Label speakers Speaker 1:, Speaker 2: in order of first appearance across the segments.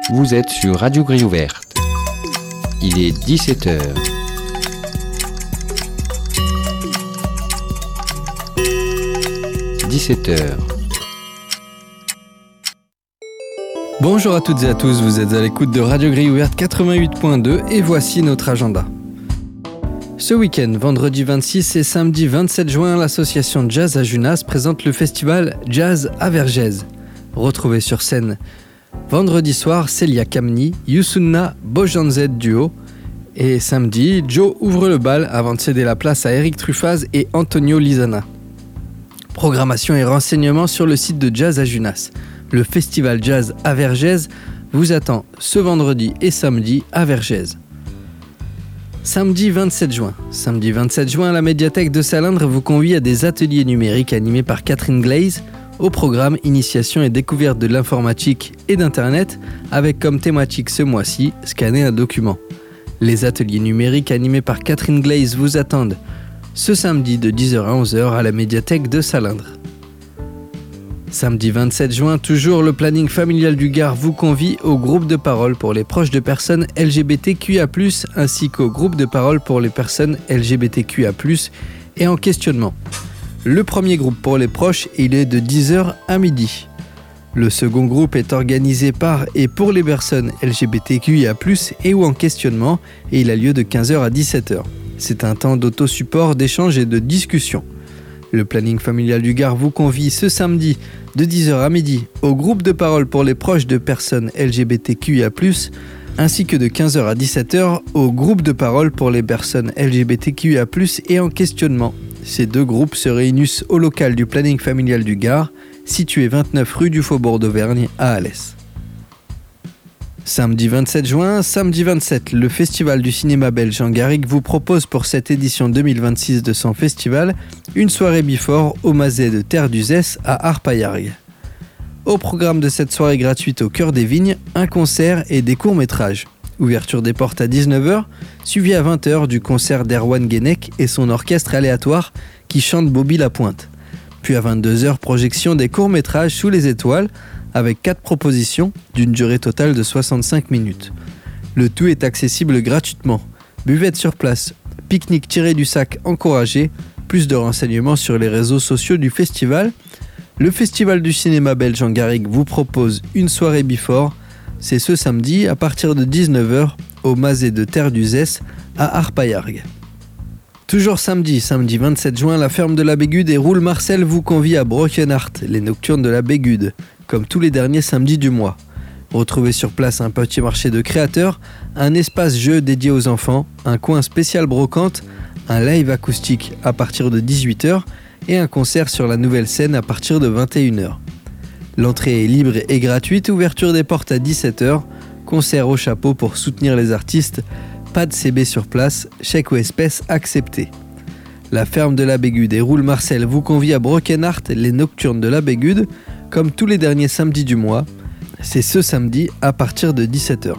Speaker 1: Vous êtes sur Radio Grille Ouverte. Il est 17h.
Speaker 2: Bonjour à toutes et à tous, vous êtes à l'écoute de Radio Grille Ouverte 88.2 et voici notre agenda. Ce week-end, vendredi 26 et samedi 27 juin, l'association Jazz à Junas présente le festival Jazz à Vergès. Retrouvez sur scène vendredi soir Célia Kamni, Youssouna Bojanzet duo et samedi, Joe ouvre le bal avant de céder la place à Eric Truffaz et Antonio Lizana. Programmation et renseignements sur le site de Jazz à Junas. Le festival Jazz à Vergès vous attend ce vendredi et samedi à Vergès. Samedi 27 juin, la médiathèque de Salindre vous convie à des ateliers numériques animés par Catherine Glaze au programme Initiation et découverte de l'informatique et d'Internet avec comme thématique ce mois-ci scanner un document. Les ateliers numériques animés par Catherine Glaze vous attendent ce samedi de 10h à 11h à la médiathèque de Salindre. Samedi 27 juin, toujours le planning familial du Gard vous convie au groupe de parole pour les proches de personnes LGBTQIA+, ainsi qu'au groupe de parole pour les personnes LGBTQIA+, et en questionnement. Le premier groupe pour les proches, il est de 10h à midi. Le second groupe est organisé par et pour les personnes LGBTQIA+, et ou en questionnement, et il a lieu de 15h à 17h. C'est un temps d'autosupport, d'échange et de discussion. Le planning familial du Gard vous convie ce samedi de 10h à midi au groupe de parole pour les proches de personnes LGBTQIA+, ainsi que de 15h à 17h au groupe de parole pour les personnes LGBTQIA+, et en questionnement. Ces deux groupes se réunissent au local du planning familial du Gard, situé 29 rue du Faubourg d'Auvergne à Alès. Samedi 27 juin, samedi 27, le Festival du cinéma belge en Garrigue vous propose pour cette édition 2026 de son festival une soirée before au Mazet de Terre d'Uzès à Arpaillargues. Au programme de cette soirée gratuite au cœur des vignes, un concert et des courts-métrages. Ouverture des portes à 19h, suivi à 20h du concert d'Erwan Guenec et son orchestre aléatoire qui chante Bobby Lapointe. Puis à 22h, projection des courts-métrages sous les étoiles, avec 4 propositions d'une durée totale de 65 minutes. Le tout est accessible gratuitement. Buvette sur place, pique-nique tiré du sac encouragé, plus de renseignements sur les réseaux sociaux du festival. Le Festival du cinéma belge en Garrigue vous propose une soirée before. C'est ce samedi à partir de 19h au Mazet de Terre d'Uzès à Arpaillargues. Toujours samedi 27 juin, la ferme de la Bégude et Roule Marcel vous convie à Brokenhart, les nocturnes de la Bégude, comme tous les derniers samedis du mois. Retrouvez sur place un petit marché de créateurs, un espace jeu dédié aux enfants, un coin spécial brocante, un live acoustique à partir de 18h et un concert sur la nouvelle scène à partir de 21h. L'entrée est libre et gratuite, ouverture des portes à 17h, concert au chapeau pour soutenir les artistes, pas de CB sur place, chèque ou espèce accepté. La ferme de la Bégude et Roule Marcel vous convie à Brokenhart, les nocturnes de la Bégude, comme tous les derniers samedis du mois. C'est ce samedi à partir de 17h.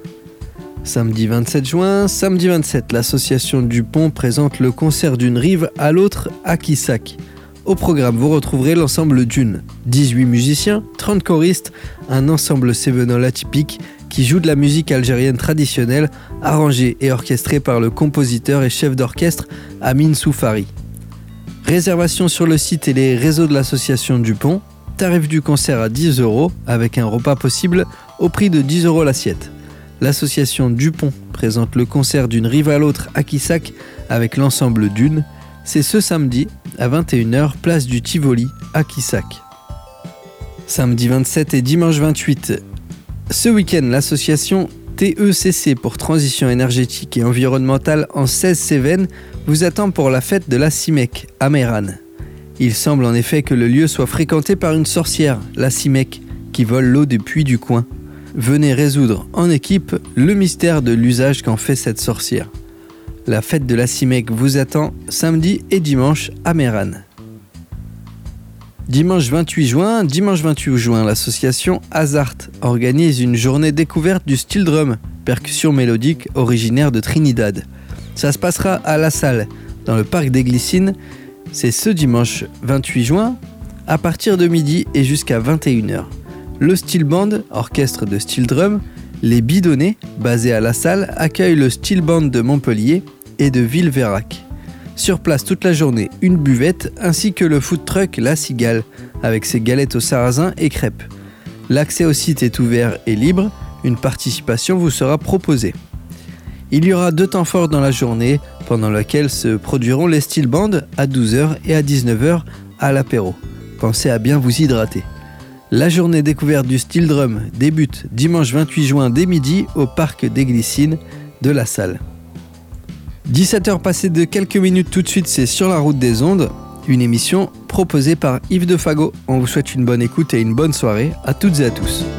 Speaker 2: Samedi 27 juin, samedi 27, l'association Dupont présente le concert d'une rive à l'autre à Quissac. Au programme, vous retrouverez l'ensemble Dune. 18 musiciens, 30 choristes, un ensemble sévenol atypique qui joue de la musique algérienne traditionnelle, arrangée et orchestrée par le compositeur et chef d'orchestre Amine Soufari. Réservation sur le site et les réseaux de l'association Dupont. Tarif du concert à 10 € avec un repas possible au prix de 10 € l'assiette. L'association Dupont présente le concert d'une rive à l'autre à Quissac avec l'ensemble Dune. C'est ce samedi à 21h, place du Tivoli à Quissac. Samedi 27 et dimanche 28. Ce week-end, l'association TECC pour Transition énergétique et environnementale en 16 Cévennes vous attend pour la fête de la Cimec à Mérane. Il semble en effet que le lieu soit fréquenté par une sorcière, la Cimec, qui vole l'eau des puits du coin. Venez résoudre en équipe le mystère de l'usage qu'en fait cette sorcière. La fête de la Cimec vous attend samedi et dimanche à Mérane. Dimanche 28 juin, l'association Hazart organise une journée découverte du style drum, percussion mélodique originaire de Trinidad. Ça se passera à La Salle, dans le parc des Glycines. C'est ce dimanche 28 juin, à partir de midi et jusqu'à 21h. Le Steel Band, orchestre de steel drum, les Bidonnets, basés à La Salle, accueillent le Steel Band de Montpellier et de Villeveyrac. Sur place toute la journée, une buvette ainsi que le food truck La Cigale avec ses galettes au sarrasin et crêpes. L'accès au site est ouvert et libre, une participation vous sera proposée. Il y aura 2 temps forts dans la journée pendant lesquels se produiront les Steel Band à 12h et à 19h à l'apéro. Pensez à bien vous hydrater. La journée découverte du Steel Drum débute dimanche 28 juin dès midi au parc des Glycines de La Salle. 17h passées de quelques minutes tout de suite, c'est Sur la route des ondes, une émission proposée par Yves Defago. On vous souhaite une bonne écoute et une bonne soirée à toutes et à tous.